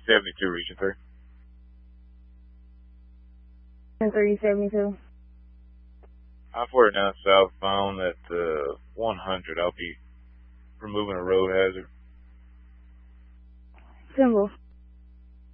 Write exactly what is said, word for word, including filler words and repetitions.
seventy-two, region three. ten three seventy-two. I forty-nine southbound at uh, one hundred. I'll be removing a road hazard. Symbol.